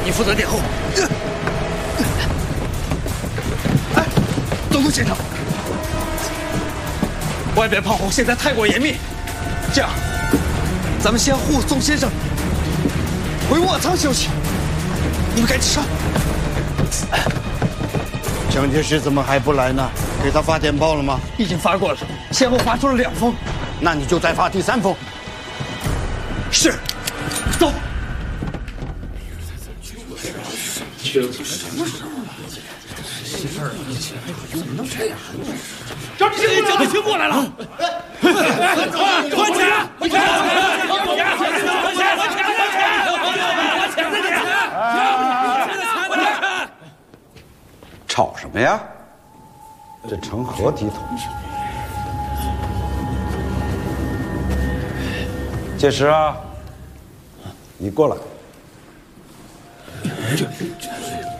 你负责殿后。哎，总督先生，外边炮火现在太过严密，这样，咱们先护宋先生回卧舱休息。你们赶紧上。 蒋介石怎么还不来呢？给他发电报了吗？ 已经发过了，先后发出了2封。 那你就再发第3封。 是，走。 张志新，蒋志新过来了！团结！ 吵什么呀？这成何体统？介石啊，你过来。